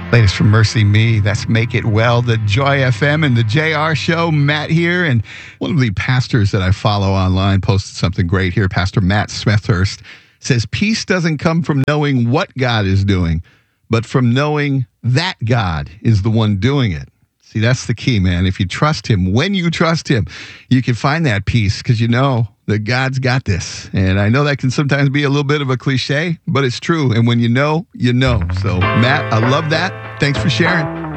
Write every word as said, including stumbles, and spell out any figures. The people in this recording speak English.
Latest from Mercy Me. That's Make It Well, the Joy F M and the J R Show. Matt here. And one of the pastors that I follow online posted something great here. Pastor Matt Smethurst says, peace doesn't come from knowing what God is doing, but from knowing that God is the one doing it. See, that's the key, man. If you trust him, when you trust him, you can find that peace because you know that God's got this. And I know that can sometimes be a little bit of a cliche, but it's true. And when you know, you know. So, Matt, I love that. Thanks for sharing.